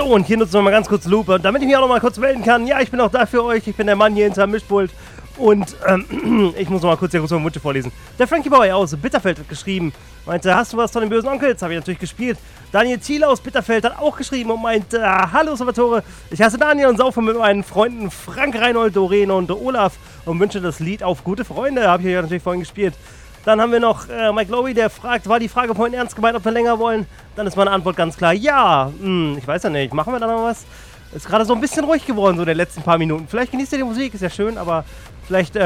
So, und hier nutzen wir mal ganz kurz Lupe, damit ich mich auch noch mal kurz melden kann. Ja, ich bin auch da für euch. Ich bin der Mann hier hinterm Mischpult. Und ich muss noch mal kurz die großen Wünsche vorlesen. Der Frankie Bauer aus Bitterfeld hat geschrieben, meinte, hast du was von den bösen Onkels? Habe ich natürlich gespielt. Daniel Thiele aus Bitterfeld hat auch geschrieben und meinte, hallo Salvatore, ich heiße Daniel und saufe mit meinen Freunden Frank, Reinhold, Doreen und Olaf und wünsche das Lied auf gute Freunde. Habe ich ja natürlich vorhin gespielt. Dann haben wir noch Mike Lowy, der fragt, war die Frage vorhin ernst gemeint, ob wir länger wollen? Dann ist meine Antwort ganz klar, ja. Ich weiß ja nicht, machen wir da noch was? Ist gerade so ein bisschen ruhig geworden, so in den letzten paar Minuten. Vielleicht genießt ihr die Musik, ist ja schön, aber vielleicht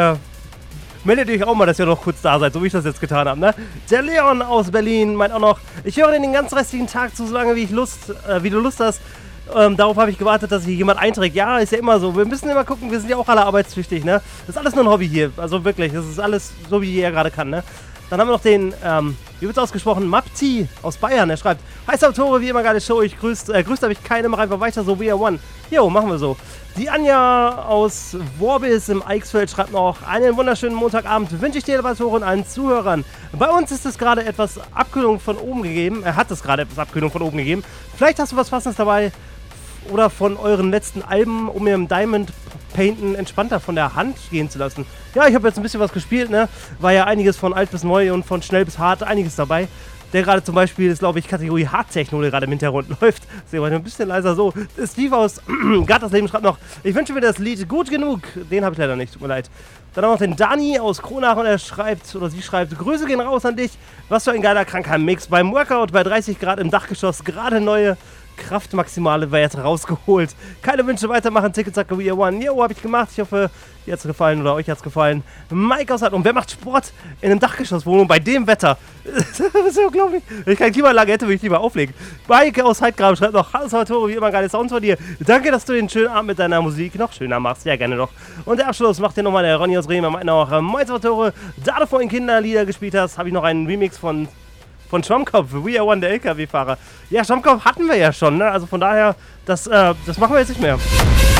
meldet euch auch mal, dass ihr noch kurz da seid, so wie ich das jetzt getan habe, ne? Der Leon aus Berlin meint auch noch, ich höre den ganzen restlichen Tag zu, so lange wie du Lust hast. Darauf habe ich gewartet, dass sich jemand einträgt. Ja, ist ja immer so. Wir müssen immer gucken, wir sind ja auch alle arbeitstüchtig, ne? Das ist alles nur ein Hobby hier. Also wirklich, das ist alles so, wie er gerade kann, ne? Dann haben wir noch den, wie wird's ausgesprochen, Mapti aus Bayern. Er schreibt, hi Salvatore, wie immer geile Show. Ich grüßt habe ich keine, mach einfach weiter so, we are one. Jo, machen wir so. Die Anja aus Worbis im Eichsfeld schreibt noch, einen wunderschönen Montagabend wünsche ich dir, Salvatore, und allen Zuhörern. Bei uns ist es gerade etwas Abkühlung von oben gegeben. Er hat es gerade etwas Abkühlung von oben gegeben. Vielleicht hast du was Passendes dabei. Oder von euren letzten Alben, um mir im Diamond Painten entspannter von der Hand gehen zu lassen. Ja, ich habe jetzt ein bisschen was gespielt, ne? War ja einiges von alt bis neu und von schnell bis hart, einiges dabei. Der gerade zum Beispiel ist, glaube ich, Kategorie Hard-Techno, der gerade im Hintergrund läuft. Deswegen war ich ein bisschen leiser so. Steve aus Gatters Leben schreibt noch, ich wünsche mir das Lied gut genug. Den habe ich leider nicht, tut mir leid. Dann haben wir noch den Dani aus Kronach und er schreibt, oder sie schreibt, Grüße gehen raus an dich. Was für ein geiler Krankheim-Mix. Beim Workout bei 30 Grad im Dachgeschoss, gerade neue Kraftmaximale Wert rausgeholt. Keine Wünsche, weitermachen. Tickets sagt We Are One. Jo, habe ich gemacht. Ich hoffe, dir hat's gefallen oder euch hat's gefallen. Mike aus und wer macht Sport in einem Dachgeschosswohnung bei dem Wetter? Das ist unglaublich. Wenn ich keine Klimaanlage hätte, würde ich lieber auflegen. Mike aus Heidgraben schreibt noch, hallo Salvatore, wie immer geile Sounds von dir. Danke, dass du den schönen Abend mit deiner Musik noch schöner machst. Ja, gerne doch. Und der Abschluss macht hier nochmal der Ronny aus Bremen. Meint noch, moin Salvatore, da du vorhin Kinderlieder gespielt hast, habe ich noch einen Remix von Schwammkopf, We Are One, der LKW-Fahrer. Ja, Schwammkopf hatten wir ja schon, ne? Also von daher, das machen wir jetzt nicht mehr.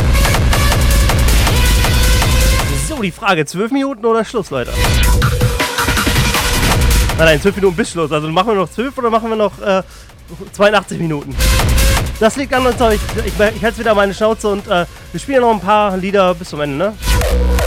So, die Frage, 12 Minuten oder Schluss, Leute? Nein, 12 Minuten bis Schluss. Also machen wir noch 12 oder machen wir noch 82 Minuten? Das liegt an uns, ich halte wieder meine Schnauze und wir spielen noch ein paar Lieder bis zum Ende, ne?